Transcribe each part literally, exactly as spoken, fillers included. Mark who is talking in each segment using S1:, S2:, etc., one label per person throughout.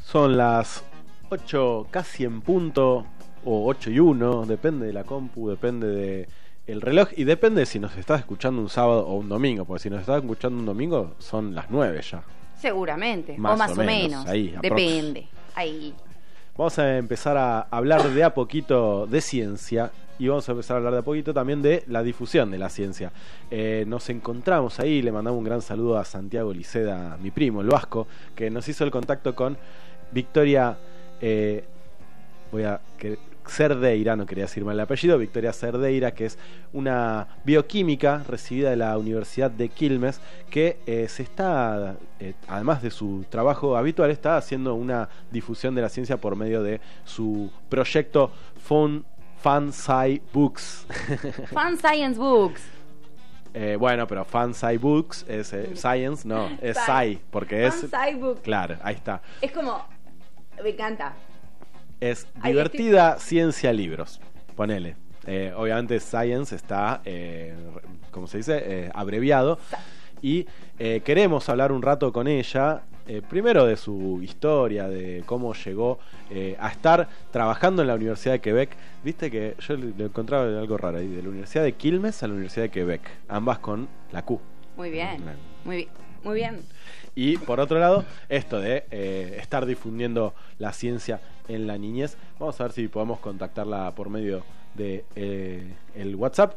S1: Son las ocho casi en punto, o ocho y uno, depende de la compu, depende de el reloj y depende si nos estás escuchando un sábado o un domingo, porque si nos estás escuchando un domingo son las nueve ya.
S2: Seguramente,
S1: Más
S2: o más
S1: o
S2: o
S1: menos,
S2: menos,
S1: ahí, aprox.
S2: depende. Ahí.
S1: Vamos a empezar a hablar de a poquito de ciencia y vamos a empezar a hablar de a poquito también de la difusión de la ciencia. Eh, nos encontramos ahí, le mandamos un gran saludo a Santiago Liceda, mi primo, el vasco, que nos hizo el contacto con Victoria, eh, voy a que, Cerdeira, no quería decir mal el apellido, Victoria Cerdeira, que es una bioquímica recibida de la Universidad de Quilmes, que eh, se está, eh, además de su trabajo habitual, está haciendo una difusión de la ciencia por medio de su proyecto Fun, Fun Sci Books.
S2: Fun Science Books.
S1: Eh, bueno, pero Fun Sci Books es eh, Science, no, es Sci, porque
S2: Fun
S1: es...
S2: Sci Books.
S1: Claro, ahí está.
S2: Es como... Me encanta.
S1: Es
S2: Ahí
S1: divertida estoy... ciencia libros, ponele. Eh, obviamente Science está, eh, ¿cómo se dice? Eh, abreviado. Y eh, queremos hablar un rato con ella, eh, primero de su historia, de cómo llegó eh, a estar trabajando en la Universidad de Quebec. Viste que yo le, le encontraba algo raro ahí, de la Universidad de Quilmes a la Universidad de Quebec, ambas con la Q.
S2: Muy bien, muy bien, muy bien.
S1: Y por otro lado, esto de eh, estar difundiendo la ciencia en la niñez. Vamos a ver si podemos contactarla por medio de eh, el WhatsApp.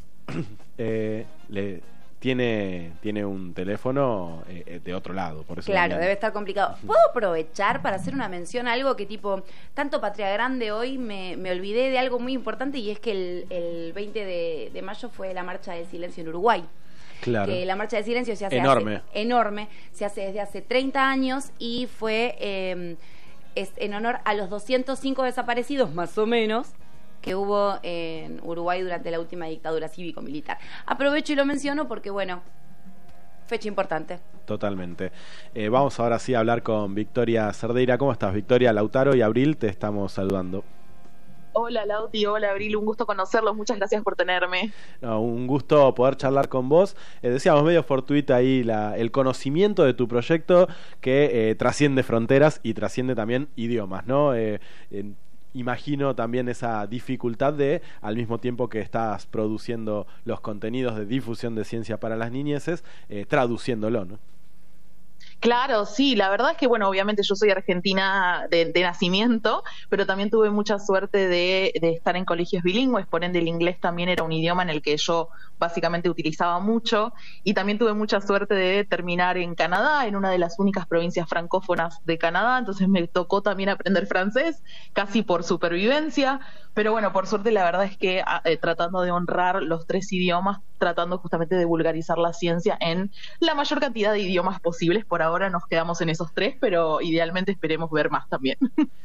S1: eh, le tiene tiene un teléfono eh, de otro lado, por eso
S2: claro,
S1: también...
S2: debe estar complicado. ¿Puedo aprovechar para hacer una mención a algo que tipo, tanto Patria Grande hoy me, me olvidé de algo muy importante, y es que el, el veinte de mayo fue la Marcha del Silencio en Uruguay?
S1: Claro.
S2: Que la Marcha del Silencio se hace
S1: enorme.
S2: Hace, enorme, se hace desde hace treinta años y fue eh, es en honor a los doscientos cinco desaparecidos, más o menos, que hubo en Uruguay durante la última dictadura cívico-militar. Aprovecho y lo menciono porque, bueno, fecha importante.
S1: Totalmente. Eh, vamos ahora sí a hablar con Victoria Cerdeira. ¿Cómo estás, Victoria? Lautaro y Abril te estamos saludando.
S3: Hola Lauti, hola Abril, un gusto conocerlos, muchas gracias por tenerme.
S1: No, un gusto poder charlar con vos. Eh, decíamos medio fortuita ahí la, el conocimiento de tu proyecto que eh, trasciende fronteras y trasciende también idiomas, ¿no? Eh, eh, imagino también esa dificultad de, al mismo tiempo que estás produciendo los contenidos de difusión de ciencia para las niñeces, eh, traduciéndolo, ¿no?
S3: Claro, sí, la verdad es que, bueno, obviamente yo soy argentina de, de nacimiento, pero también tuve mucha suerte de, de estar en colegios bilingües, por ende el inglés también era un idioma en el que yo básicamente utilizaba mucho, y también tuve mucha suerte de terminar en Canadá, en una de las únicas provincias francófonas de Canadá, entonces me tocó también aprender francés, casi por supervivencia, pero bueno, por suerte la verdad es que eh, tratando de honrar los tres idiomas, tratando justamente de vulgarizar la ciencia en la mayor cantidad de idiomas posibles. Por ahora nos quedamos en esos tres, pero idealmente esperemos ver más también.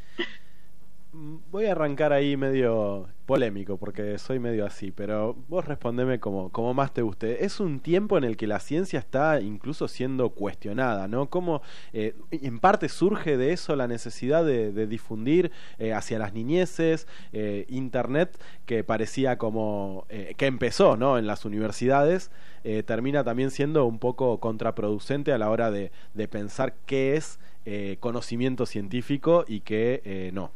S1: Voy a arrancar ahí medio polémico porque soy medio así, pero vos respondeme como, como más te guste. Es un tiempo en el que la ciencia está incluso siendo cuestionada, ¿no? ¿Cómo eh, en parte surge de eso la necesidad de, de difundir eh, hacia las niñeces eh, Internet, que parecía como eh, que empezó, ¿no? En las universidades, eh, termina también siendo un poco contraproducente a la hora de, de pensar qué es eh, conocimiento científico y qué eh, no.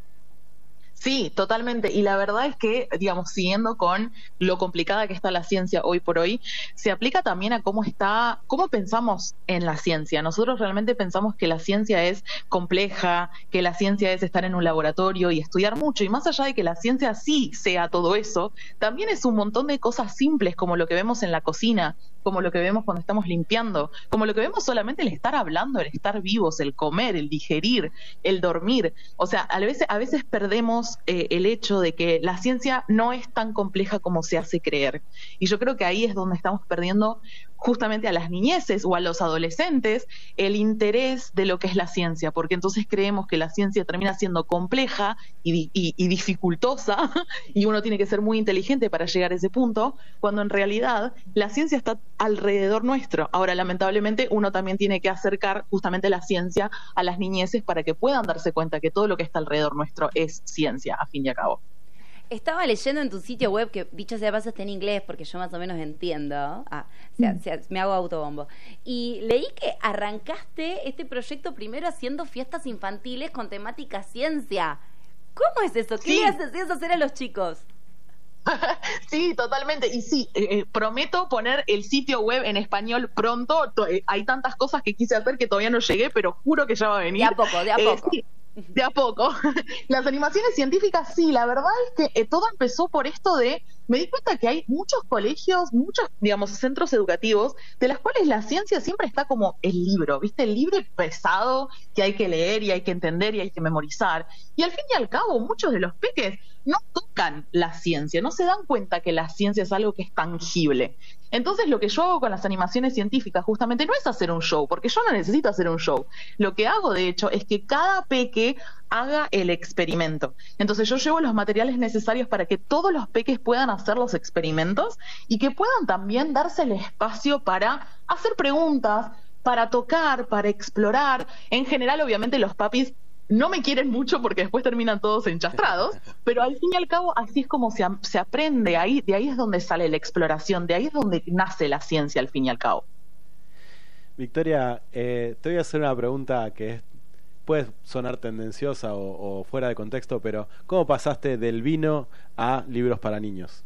S3: Sí, totalmente. Y la verdad es que, digamos, siguiendo con lo complicada que está la ciencia hoy por hoy, se aplica también a cómo está, cómo pensamos en la ciencia. Nosotros realmente pensamos que la ciencia es compleja, que la ciencia es estar en un laboratorio y estudiar mucho. Y más allá de que la ciencia sí sea todo eso, también es un montón de cosas simples, como lo que vemos en la cocina, como lo que vemos cuando estamos limpiando, como lo que vemos solamente el estar hablando, el estar vivos, el comer, el digerir, el dormir. O sea, a veces, a veces perdemos eh, el hecho de que la ciencia no es tan compleja como se hace creer. Y yo creo que ahí es donde estamos perdiendo justamente a las niñeces o a los adolescentes el interés de lo que es la ciencia, porque entonces creemos que la ciencia termina siendo compleja y, y, y dificultosa, y uno tiene que ser muy inteligente para llegar a ese punto, cuando en realidad la ciencia está alrededor nuestro. Ahora, lamentablemente, uno también tiene que acercar justamente la ciencia a las niñeces para que puedan darse cuenta que todo lo que está alrededor nuestro es ciencia, a fin y a cabo.
S2: estaba leyendo en tu sitio web, que dicho sea de paso está en inglés porque yo más o menos entiendo, ah, o sea,
S3: Mm.
S2: o sea, me hago autobombo, y leí que arrancaste este proyecto primero haciendo fiestas infantiles con temática ciencia. ¿Cómo es eso? ¿Qué
S3: Sí.
S2: le haces hacer a los chicos?
S3: Sí, totalmente. Y sí, eh, eh, prometo poner el sitio web en español pronto. To- eh, hay tantas cosas que quise hacer que todavía no llegué, pero juro que ya va a venir.
S2: De a poco, de a
S3: Eh,
S2: poco.
S3: sí, de a poco. Las animaciones científicas, sí, la verdad es que eh, todo empezó por esto de, me di cuenta que hay muchos colegios, muchos, digamos, centros educativos, de las cuales la ciencia siempre está como el libro, ¿viste? El libro pesado que hay que leer y hay que entender y hay que memorizar. Y al fin y al cabo, muchos de los peques no tocan la ciencia, no se dan cuenta que la ciencia es algo que es tangible. Entonces lo que yo hago con las animaciones científicas justamente no es hacer un show, porque yo no necesito hacer un show. Lo que hago, de hecho, es que cada peque haga el experimento. Entonces yo llevo los materiales necesarios para que todos los peques puedan hacer los experimentos y que puedan también darse el espacio para hacer preguntas, para tocar, para explorar. En general, obviamente, los papis no me quieren mucho porque después terminan todos enchastrados, pero al fin y al cabo así es como se, se aprende, ahí, de ahí es donde sale la exploración, de ahí es donde nace la ciencia al fin y al cabo.
S1: Victoria, eh, te voy a hacer una pregunta que es, puede sonar tendenciosa o, o fuera de contexto, pero ¿cómo pasaste del vino a libros para niños?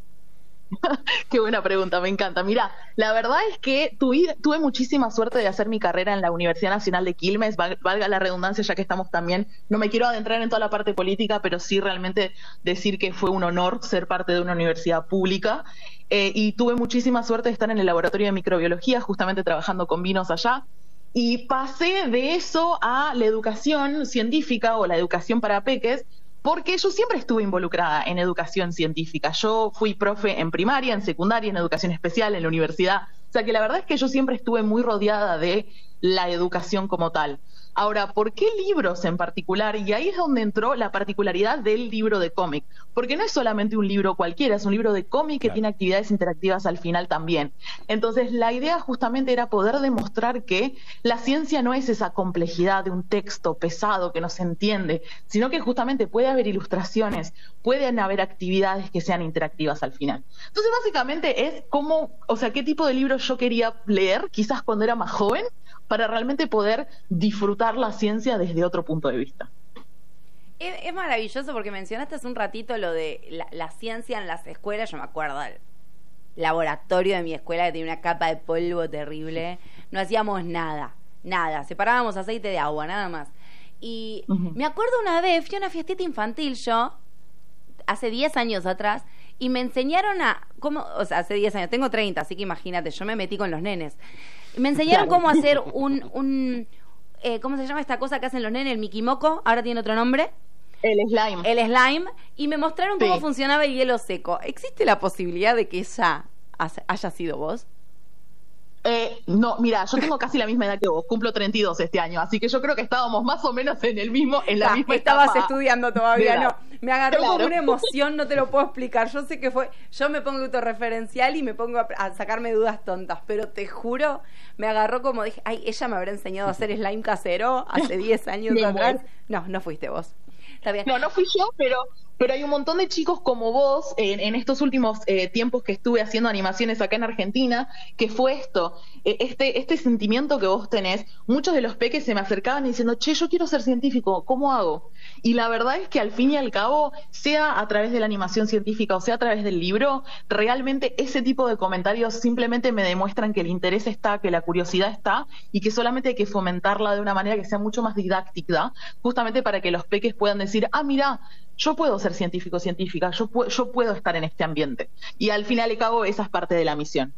S3: Qué buena pregunta, me encanta. Mira, la verdad es que tuve, tuve muchísima suerte de hacer mi carrera en la Universidad Nacional de Quilmes, val- valga la redundancia, ya que estamos también, no me quiero adentrar en toda la parte política, pero sí realmente decir que fue un honor ser parte de una universidad pública. Eh, y tuve muchísima suerte de estar en el laboratorio de microbiología, justamente trabajando con vinos allá. Y pasé de eso a la educación científica o la educación para peques, porque yo siempre estuve involucrada en educación científica. Yo fui profe en primaria, en secundaria, en educación especial, en la universidad. O sea que la verdad es que yo siempre estuve muy rodeada de la educación como tal. Ahora, ¿por qué libros en particular? Y ahí es donde entró la particularidad del libro de cómic. Porque no es solamente un libro cualquiera, es un libro de cómic que
S1: Claro.
S3: tiene actividades interactivas al final también. Entonces, la idea justamente era poder demostrar que la ciencia no es esa complejidad de un texto pesado que no se entiende, sino que justamente puede haber ilustraciones, pueden haber actividades que sean interactivas al final. Entonces, básicamente es cómo, o sea, qué tipo de libros yo quería leer, quizás cuando era más joven, para realmente poder disfrutar la ciencia desde otro punto de vista.
S2: Es, es maravilloso porque mencionaste hace un ratito lo de la, la ciencia en las escuelas. Yo me acuerdo del laboratorio de mi escuela que tenía una capa de polvo terrible. No hacíamos nada, nada. Separábamos aceite de agua, nada más. Y
S3: Ujú.
S2: me acuerdo una vez, fui a una fiestita infantil yo, hace diez años atrás, y me enseñaron a cómo, o sea, hace diez años, tengo treinta, así que imagínate, yo me metí con los nenes. Y me enseñaron
S3: Claro.
S2: cómo hacer un, un eh, ¿cómo se llama esta cosa que hacen los nenes? El Mikimoco, ahora tiene otro nombre.
S3: El slime.
S2: El slime, y me mostraron cómo
S3: Sí.
S2: funcionaba el hielo seco. ¿Existe la posibilidad de que esa has- haya sido vos?
S3: Eh, no, mira, yo tengo casi la misma edad que vos, cumplo treinta y dos este año, así que yo creo que estábamos más o menos en el mismo, en la
S2: Ah,
S3: misma
S2: estabas
S3: etapa
S2: estudiando todavía,
S3: de
S2: no.
S3: edad.
S2: Me agarró
S3: Claro.
S2: como una emoción, no te lo puedo explicar. Yo sé que fue, yo me pongo autorreferencial y me pongo a, a sacarme dudas tontas, pero te juro, me agarró como dije, ay, ella me habrá enseñado a hacer slime casero hace diez años
S3: Me
S2: atrás.
S3: muero.
S2: No, no fuiste vos. Está bien.
S3: No, no fui yo, pero, pero hay un montón de chicos como vos en, en estos últimos eh, tiempos que estuve haciendo animaciones acá en Argentina, que fue esto, eh, este, este sentimiento que vos tenés. Muchos de los peques se me acercaban diciendo, che, yo quiero ser científico, ¿cómo hago? Y la verdad es que al fin y al cabo, sea a través de la animación científica o sea a través del libro, realmente ese tipo de comentarios simplemente me demuestran que el interés está, que la curiosidad está y que solamente hay que fomentarla de una manera que sea mucho más didáctica, justamente para que los peques puedan decir, ah, mira, yo puedo ser científico o científica, yo, pu- yo puedo estar en este ambiente. Y al final y al cabo, esa es parte de la misión.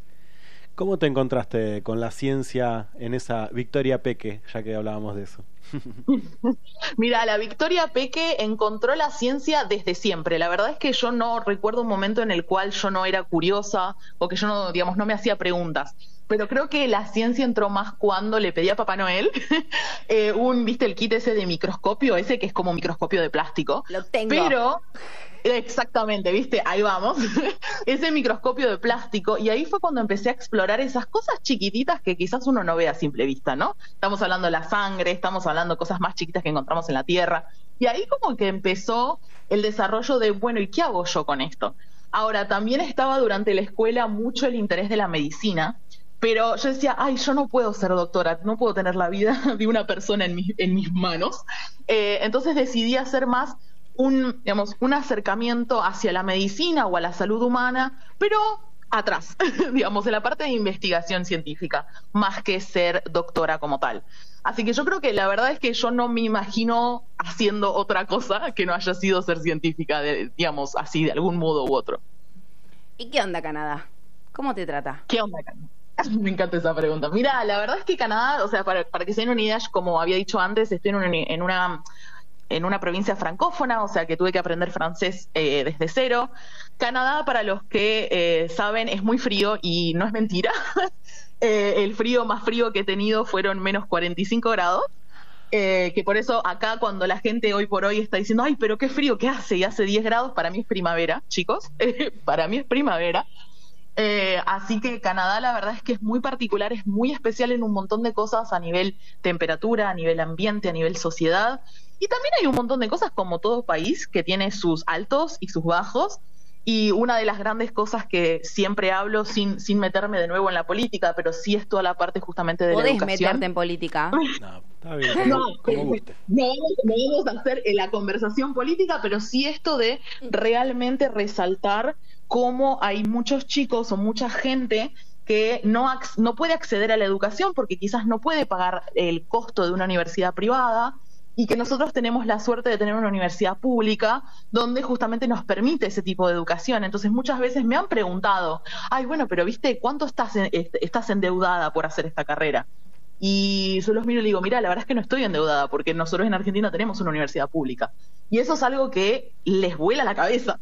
S1: ¿Cómo te encontraste con la ciencia en esa Victoria Peque, ya que hablábamos de eso?
S3: Mira, la Victoria Peque encontró la ciencia desde siempre. La verdad es que yo no recuerdo un momento en el cual yo no era curiosa o que yo no, digamos, no me hacía preguntas. Pero creo que la ciencia entró más cuando le pedí a Papá Noel eh, un, ¿viste el kit ese de microscopio? Ese que es como un microscopio de plástico.
S2: Lo tengo.
S3: Pero, exactamente, ¿viste? Ahí vamos. Ese microscopio de plástico. Y ahí fue cuando empecé a explorar esas cosas chiquititas que quizás uno no ve a simple vista, ¿no? Estamos hablando de la sangre, estamos hablando de cosas más chiquitas que encontramos en la Tierra. Y ahí como que empezó el desarrollo de, bueno, ¿y qué hago yo con esto? Ahora, también estaba durante la escuela mucho el interés de la medicina, pero yo decía, ay, yo no puedo ser doctora, no puedo tener la vida de una persona en, mi, en mis manos. Eh, entonces decidí hacer más un, digamos, un acercamiento hacia la medicina o a la salud humana, pero atrás, digamos, en la parte de investigación científica, más que ser doctora como tal. Así que yo creo que la verdad es que yo no me imagino haciendo otra cosa que no haya sido ser científica, de, digamos, así, de algún modo u otro.
S2: ¿Y qué onda Canadá? ¿Cómo te trata?
S3: ¿Qué onda Canadá? Me encanta esa pregunta. Mira, la verdad es que Canadá, o sea, para, para que se den una idea, como había dicho antes, estoy en una, en una, en una provincia francófona, o sea que tuve que aprender francés eh, desde cero. Canadá, para los que eh, saben, es muy frío y no es mentira. eh, el frío más frío que he tenido fueron menos cuarenta y cinco grados. Eh, que por eso acá cuando la gente hoy por hoy está diciendo, ay, pero qué frío que hace, y hace diez grados, para mí es primavera, chicos, para mí es primavera. Eh, así que Canadá la verdad es que es muy particular, es muy especial en un montón de cosas a nivel temperatura, a nivel ambiente, a nivel sociedad, y también hay un montón de cosas como todo país que tiene sus altos y sus bajos. Y una de las grandes cosas que siempre hablo, sin, sin meterme de nuevo en la política, pero sí es toda la parte justamente de la educación.
S2: ¿Podés meterte en política?
S1: No, está bien, como,
S3: no,
S1: como guste.
S3: No vamos, no vamos a hacer la conversación política, pero sí esto de realmente resaltar cómo hay muchos chicos o mucha gente que no, no puede acceder a la educación porque quizás no puede pagar el costo de una universidad privada, y que nosotros tenemos la suerte de tener una universidad pública donde justamente nos permite ese tipo de educación. Entonces muchas veces me han preguntado, ay, bueno, pero viste, ¿cuánto estás, en, estás endeudada por hacer esta carrera? Y yo los miro y digo, mira, la verdad es que no estoy endeudada porque nosotros en Argentina tenemos una universidad pública. Y eso es algo que les vuela la cabeza,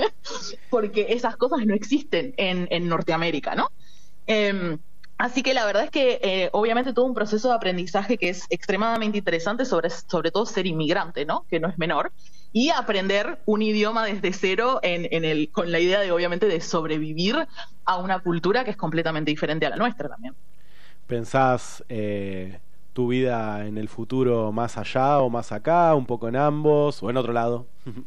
S3: porque esas cosas no existen en, en Norteamérica, ¿no? Eh, Así que la verdad es que eh, obviamente todo un proceso de aprendizaje que es extremadamente interesante, sobre, sobre todo ser inmigrante, ¿no? Que no es menor, y aprender un idioma desde cero en, en el, con la idea de obviamente de sobrevivir a una cultura que es completamente diferente a la nuestra también.
S1: ¿Pensás eh, tu vida en el futuro más allá o más acá, un poco en ambos o en otro lado?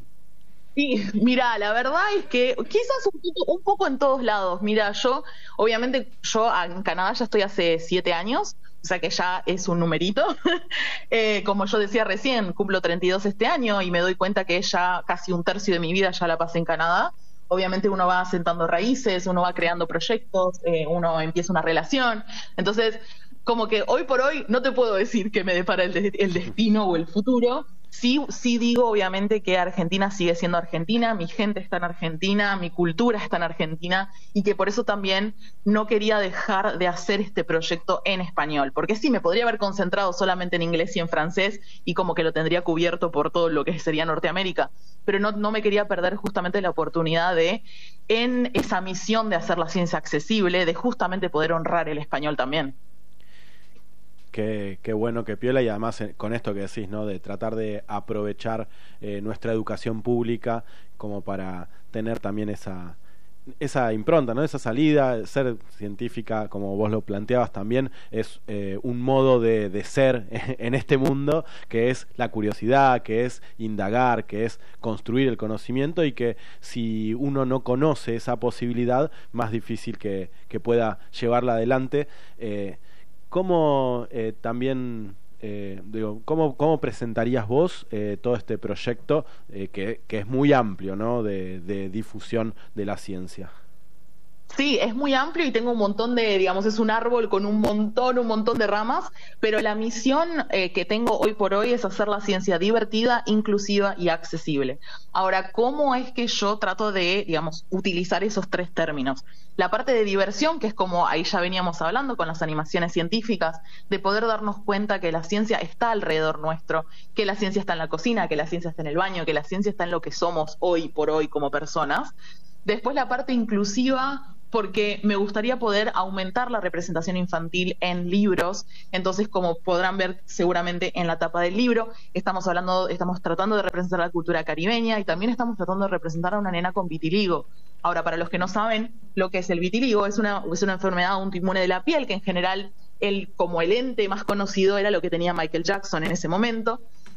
S3: Sí, mira, la verdad es que quizás un poco, un poco en todos lados. Mira, yo, obviamente, yo en Canadá ya estoy hace siete años, o sea que ya es un numerito. eh, como yo decía recién, cumplo treinta y dos este año y me doy cuenta que ya casi un tercio de mi vida ya la pasé en Canadá. Obviamente uno va sentando raíces, uno va creando proyectos, eh, uno empieza una relación. Entonces, como que hoy por hoy no te puedo decir que me depara el, de, el destino o el futuro. Sí, sí digo obviamente que Argentina sigue siendo Argentina, mi gente está en Argentina, mi cultura está en Argentina, y que por eso también no quería dejar de hacer este proyecto en español, porque sí, me podría haber concentrado solamente en inglés y en francés y como que lo tendría cubierto por todo lo que sería Norteamérica, pero no, no me quería perder justamente la oportunidad de, en esa misión de hacer la ciencia accesible, de justamente poder honrar el español también.
S1: Qué, qué bueno, que piola, y además eh, con esto que decís, ¿no? De tratar de aprovechar eh, nuestra educación pública como para tener también esa esa impronta, ¿no? Esa salida, ser científica, como vos lo planteabas también, es eh, un modo de, de ser en este mundo, que es la curiosidad, que es indagar, que es construir el conocimiento, y que si uno no conoce esa posibilidad, más difícil que, que pueda llevarla adelante. Eh, ¿Cómo eh, también, eh, digo, cómo, cómo presentarías vos eh, todo este proyecto eh, que, que es muy amplio, ¿no? de, de difusión de la ciencia?
S3: Sí, es muy amplio y tengo un montón de, digamos, es un árbol con un montón, un montón de ramas, pero la misión eh, que tengo hoy por hoy es hacer la ciencia divertida, inclusiva y accesible. Ahora, ¿cómo es que yo trato de, digamos, utilizar esos tres términos? La parte de diversión, que es como ahí ya veníamos hablando con las animaciones científicas, de poder darnos cuenta que la ciencia está alrededor nuestro, que la ciencia está en la cocina, que la ciencia está en el baño, que la ciencia está en lo que somos hoy por hoy como personas. Después la parte inclusiva, porque me gustaría poder aumentar la representación infantil en libros. Entonces, como podrán ver seguramente en la tapa del libro, estamos hablando, estamos tratando de representar la cultura caribeña y también estamos tratando de representar a una nena con vitiligo. Ahora, para los que no saben lo que es el vitiligo, es una, es una enfermedad autoinmune de la piel que en general, el, como el ente más conocido, era lo que tenía Michael Jackson en ese momento.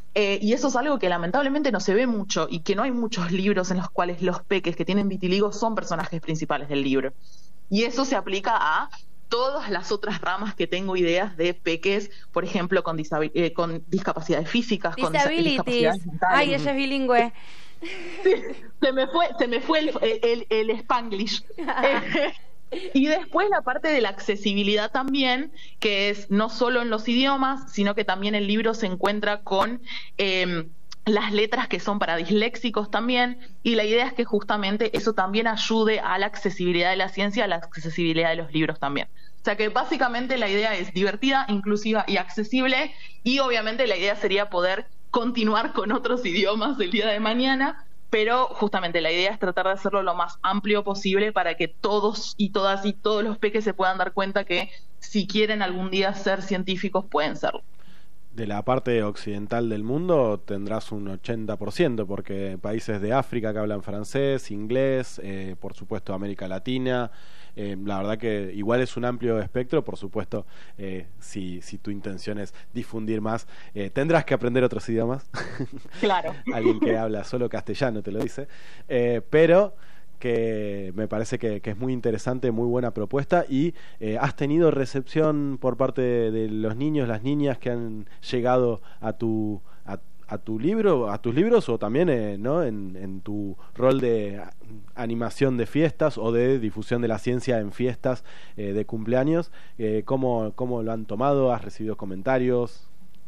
S3: Eh, y eso es algo que lamentablemente no se ve mucho y que no hay muchos libros en los cuales los peques que tienen vitiligo son personajes principales del libro. Y eso se aplica a todas las otras ramas que tengo ideas de peques, por ejemplo, con, disabi- eh, con discapacidades físicas, con disa- discapacidades mentales.
S2: Ay, ella es bilingüe.
S3: Sí, se me fue, se me fue el, el, el Spanglish. Eh, y después la parte de la accesibilidad también, que es no solo en los idiomas, sino que también el libro se encuentra con eh, las letras que son para disléxicos también, y la idea es que justamente eso también ayude a la accesibilidad de la ciencia, a la accesibilidad de los libros también. O sea que básicamente la idea es divertida, inclusiva y accesible, y obviamente la idea sería poder continuar con otros idiomas el día de mañana, pero justamente la idea es tratar de hacerlo lo más amplio posible para que todos y todas y todos los peques se puedan dar cuenta que si quieren algún día ser científicos pueden serlo.
S1: De la parte occidental del mundo tendrás un ochenta por ciento, porque países de África que hablan francés, inglés, eh, por supuesto América Latina, eh, la verdad que igual es un amplio espectro, por supuesto, eh, si, si tu intención es difundir más, eh, tendrás que aprender otros idiomas.
S3: Claro.
S1: Alguien que habla solo castellano te lo dice, eh, pero... que me parece que, que es muy interesante, muy buena propuesta. Y eh, ¿has tenido recepción por parte de, de los niños, las niñas que han llegado a tu a, a tu libro, a tus libros, o también eh, ¿no? en, en tu rol de animación de fiestas o de difusión de la ciencia en fiestas eh, de cumpleaños? Eh, ¿cómo, ¿Cómo lo han tomado? ¿Has recibido comentarios?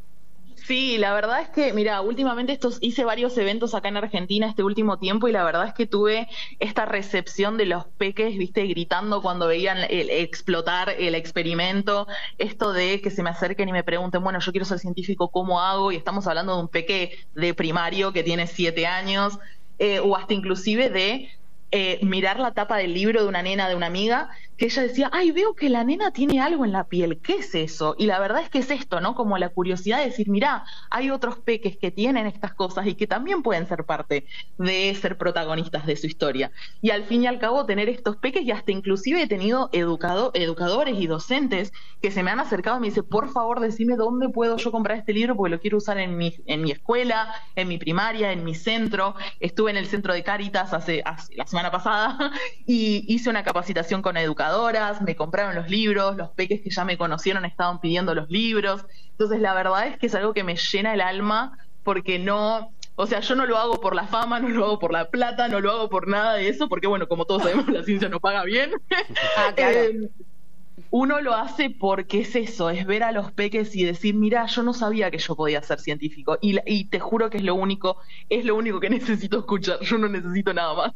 S3: Sí, la verdad es que, mira, últimamente estos, hice varios eventos acá en Argentina este último tiempo y la verdad es que tuve esta recepción de los peques, viste, gritando cuando veían el, explotar el experimento, esto de que se me acerquen y me pregunten, bueno, yo quiero ser científico, ¿cómo hago? Y estamos hablando de un peque de primario que tiene siete años, eh, o hasta inclusive de eh, mirar la tapa del libro de una nena, de una amiga, que ella decía, ay, veo que la nena tiene algo en la piel, ¿qué es eso? Y la verdad es que es esto, ¿no? Como la curiosidad de decir, mirá, hay otros peques que tienen estas cosas y que también pueden ser parte de ser protagonistas de su historia. Y al fin y al cabo tener estos peques, y hasta inclusive he tenido educado, educadores y docentes que se me han acercado y me dicen, por favor, decime dónde puedo yo comprar este libro porque lo quiero usar en mi, en mi escuela, en mi primaria, en mi centro. Estuve en el centro de Cáritas hace, hace la semana pasada y hice una capacitación con educadores, me compraron los libros, los peques que ya me conocieron estaban pidiendo los libros. Entonces la verdad es que es algo que me llena el alma porque no, o sea, yo no lo hago por la fama, no lo hago por la plata, no lo hago por nada de eso, porque bueno, como todos sabemos, la ciencia no paga bien.
S2: Ah, claro.
S3: eh, uno lo hace porque es eso, es ver a los peques y decir, mira, yo no sabía que yo podía ser científico, y, y te juro que es lo único, es lo único que necesito escuchar, yo no necesito nada más.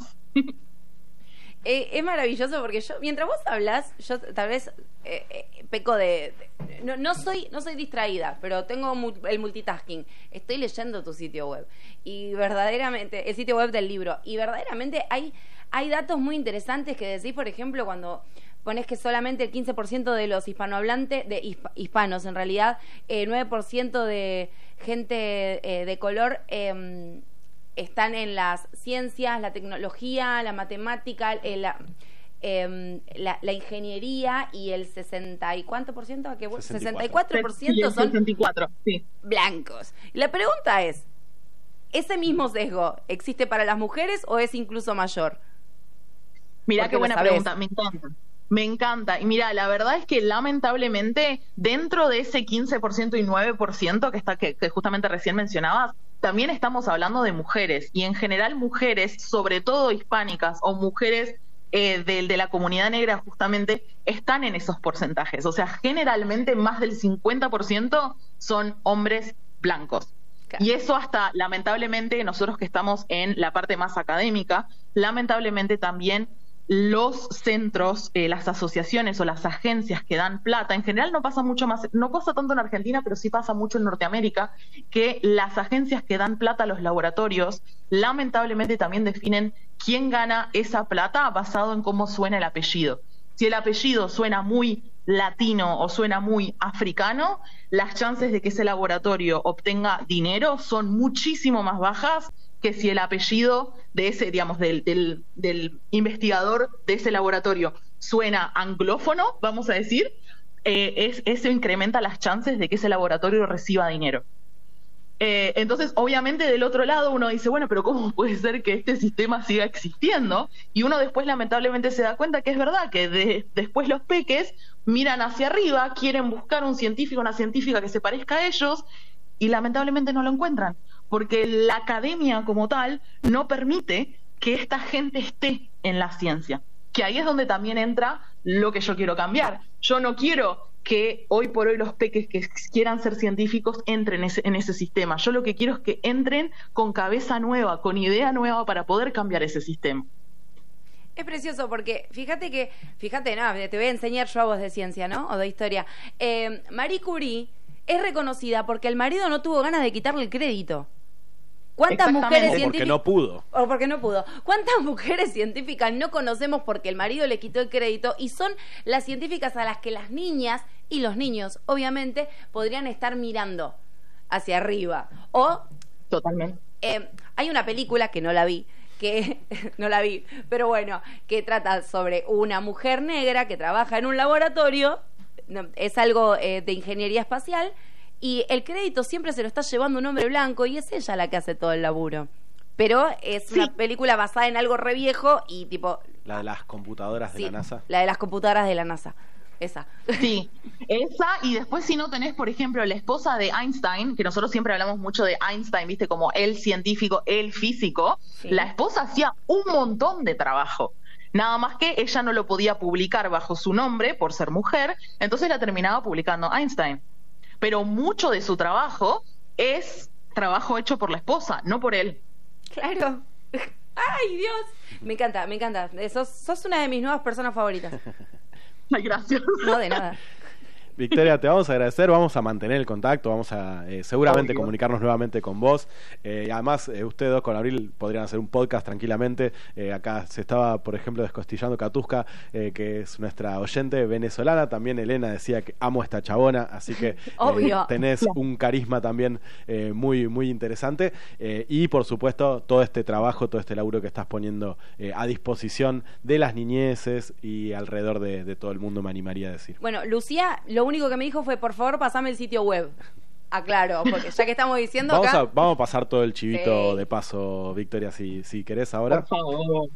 S2: Eh, es maravilloso porque yo, mientras vos hablás, yo tal vez eh, eh, peco de... de no, no soy no soy distraída, pero tengo mu el multitasking. Estoy leyendo tu sitio web y verdaderamente, el sitio web del libro, y verdaderamente hay, hay datos muy interesantes que decís, por ejemplo, cuando pones que solamente el quince por ciento de los hispanohablantes, de hisp hispanos en realidad, eh, nueve por ciento de gente eh, de color... Eh, están en las ciencias, la tecnología, la matemática, eh, la, eh, la, la ingeniería, y el sesenta y cuánto por ciento, ¿a qué? sesenta y cuatro por ciento son
S3: sesenta y cuatro, sí.
S2: blancos. La pregunta es, ¿ese mismo sesgo existe para las mujeres o es incluso mayor?
S3: Mirá qué buena pregunta, me encanta. Me encanta. Y mira, la verdad es que lamentablemente dentro de ese quince por ciento y nueve por ciento que, está, que, que justamente recién mencionabas, también estamos hablando de mujeres, y en general mujeres, sobre todo hispánicas o mujeres eh, de, de la comunidad negra justamente, están en esos porcentajes. O sea, generalmente más del cincuenta por ciento son hombres blancos. Claro. Y eso hasta, lamentablemente, nosotros que estamos en la parte más académica, lamentablemente también los centros, eh, las asociaciones o las agencias que dan plata, en general no pasa mucho más, no pasa tanto en Argentina, pero sí pasa mucho en Norteamérica, que las agencias que dan plata a los laboratorios lamentablemente también definen quién gana esa plata basado en cómo suena el apellido. Si el apellido suena muy latino o suena muy africano, las chances de que ese laboratorio obtenga dinero son muchísimo más bajas que si el apellido de ese, digamos, del, del, del investigador de ese laboratorio suena anglófono, vamos a decir, eh, es, eso incrementa las chances de que ese laboratorio reciba dinero. Eh, entonces, obviamente, del otro lado uno dice, bueno, pero ¿cómo puede ser que este sistema siga existiendo? Y uno después lamentablemente se da cuenta que es verdad, que de, después los peques miran hacia arriba, quieren buscar un científico, una científica que se parezca a ellos, y lamentablemente no lo encuentran, porque la academia como tal no permite que esta gente esté en la ciencia, que ahí es donde también entra lo que yo quiero cambiar. Yo no quiero que hoy por hoy los peques que quieran ser científicos entren en ese, en ese sistema. Yo lo que quiero es que entren con cabeza nueva, con idea nueva para poder cambiar ese sistema.
S2: Es precioso porque fíjate que, fíjate, no, te voy a enseñar yo a vos de ciencia, ¿no? O de historia. Eh, Marie Curie es reconocida porque el marido no tuvo ganas de quitarle el crédito. ¿Cuántas mujeres
S1: o
S2: científicas?
S1: porque no pudo.
S2: O porque no pudo. ¿Cuántas mujeres científicas no conocemos porque el marido le quitó el crédito? Y son las científicas a las que las niñas y los niños, obviamente, podrían estar mirando hacia arriba. O...
S3: Totalmente.
S2: Eh, hay una película que no la vi, que no la vi, pero bueno, que trata sobre una mujer negra que trabaja en un laboratorio, es algo eh, de ingeniería espacial, y el crédito siempre se lo está llevando un hombre blanco y es ella la que hace todo el laburo. Pero es sí. una película basada en algo re viejo y tipo...
S1: La de las computadoras
S2: sí,
S1: de la NASA.
S2: La de las computadoras de la NASA. Esa.
S3: Sí, esa, y después si no tenés, por ejemplo, la esposa de Einstein, que nosotros siempre hablamos mucho de Einstein, viste, como el científico, el físico, sí. La esposa hacía un montón de trabajo. Nada más que ella no lo podía publicar bajo su nombre por ser mujer, entonces la terminaba publicando Einstein. Pero mucho de su trabajo es trabajo hecho por la esposa, no por él.
S2: Claro. ¡Ay, Dios! Me encanta, me encanta. Sos, sos una de mis nuevas personas favoritas.
S3: Ay, gracias.
S2: No, de nada.
S1: Victoria, te vamos a agradecer, vamos a mantener el contacto, vamos a eh, seguramente
S3: Obvio. comunicarnos
S1: nuevamente con vos. Eh, además, eh, ustedes dos con Abril podrían hacer un podcast tranquilamente. Eh, acá se estaba, por ejemplo, descostillando Katusca, eh, que es nuestra oyente venezolana. También Elena decía que amo esta chabona, así que eh,
S2: Obvio.
S1: tenés un carisma también eh, muy, muy interesante. Eh, y, por supuesto, todo este trabajo, todo este laburo que estás poniendo eh, a disposición de las niñeces y alrededor de, de todo el mundo, me animaría a decir.
S2: Bueno, Lucía, lo único que me dijo fue, por favor, pasame el sitio web. Aclaro, porque ya que estamos diciendo
S1: vamos
S2: acá...
S1: A, vamos a pasar todo el chivito
S2: sí.
S1: de paso, Victoria, si, si querés ahora.
S3: Por favor.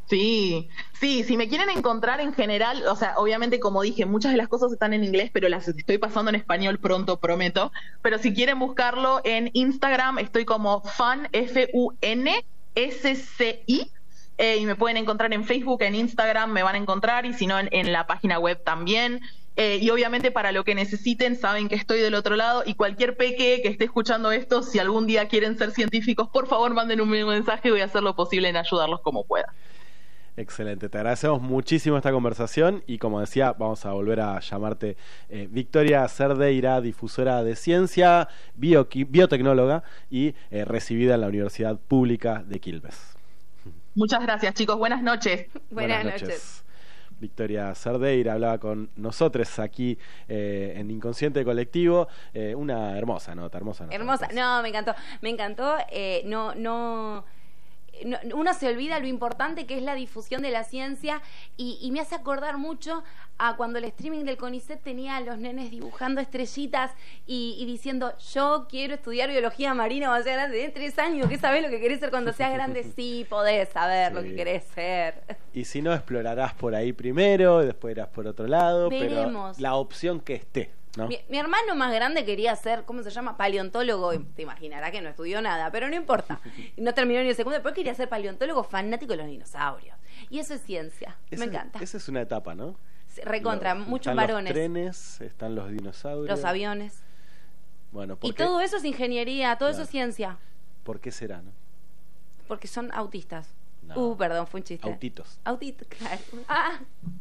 S3: Sí, sí, si me quieren encontrar en general, o sea, obviamente, como dije, muchas de las cosas están en inglés, pero las estoy pasando en español pronto, prometo. Pero si quieren buscarlo en Instagram, estoy como fan, F U N S C I. Eh, y me pueden encontrar en Facebook, en Instagram, me van a encontrar, y si no, en, en la página web también. Eh, y obviamente para lo que necesiten, saben que estoy del otro lado, y cualquier peque que esté escuchando esto, si algún día quieren ser científicos, por favor manden un mensaje y voy a hacer lo posible en ayudarlos como pueda.
S1: Excelente, te agradecemos muchísimo esta conversación y, como decía, vamos a volver a llamarte eh, Victoria Cerdeira, difusora de ciencia, bio, biotecnóloga y eh, recibida en la Universidad Pública de Quilmes.
S3: Muchas gracias, chicos. Buenas noches.
S2: Buenas, Buenas noches. noches.
S1: Victoria Cerdeira hablaba con nosotros aquí eh, en Inconsciente Colectivo. Eh, una hermosa nota, hermosa nota.
S2: Hermosa, no, me encantó. Me encantó. Eh, no, no. No, uno se olvida lo importante que es la difusión de la ciencia y, y me hace acordar mucho a cuando el streaming del CONICET tenía a los nenes dibujando estrellitas y, y diciendo, yo quiero estudiar biología marina cuando sea grande. De tres años, ¿qué sabés lo que querés ser cuando seas grande? Sí, podés saber sí. lo que querés ser.
S1: Y si no, explorarás por ahí primero y después irás por otro lado.
S2: Veremos.
S1: Pero la opción que esté, ¿no?
S2: Mi, mi hermano más grande quería ser, ¿cómo se llama? Paleontólogo. Te imaginarás que no estudió nada, pero no importa. No terminó ni el segundo, pero quería ser paleontólogo fanático de los dinosaurios. Y eso es ciencia.
S1: Esa,
S2: me encanta.
S1: Esa es una etapa, ¿no?
S2: Recontra,
S1: Lo,
S2: muchos
S1: están
S2: varones.
S1: Los trenes, están los dinosaurios.
S2: Los aviones.
S1: Bueno, ¿por
S2: y
S1: qué?
S2: todo eso es ingeniería, todo
S1: claro.
S2: eso es ciencia.
S1: ¿Por qué será, no?
S2: Porque son autistas.
S1: No.
S2: Uh, perdón, fue un chiste.
S1: Autitos.
S2: Autitos, claro. Ah.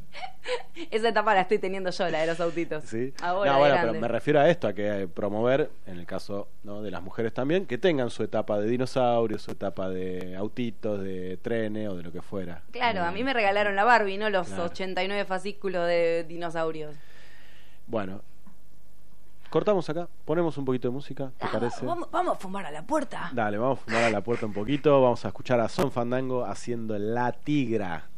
S2: Esa etapa la estoy teniendo yo, la de los autitos.
S1: Sí.
S2: Ahora
S1: no, bueno,
S2: grande.
S1: pero me refiero a esto, a que promover, en el caso ¿no? de las mujeres también, que tengan su etapa de dinosaurios, su etapa de autitos, de trenes o de lo que fuera.
S2: Claro,
S1: eh,
S2: a mí me regalaron la Barbie, no los
S1: claro.
S2: ochenta y nueve fascículos de dinosaurios.
S1: Bueno, cortamos acá, ponemos un poquito de música, ¿te
S2: ah,
S1: parece?
S2: Vamos, vamos a fumar a la puerta.
S1: Dale, vamos a fumar a la puerta un poquito, vamos a escuchar a Son Fandango haciendo La Tigra.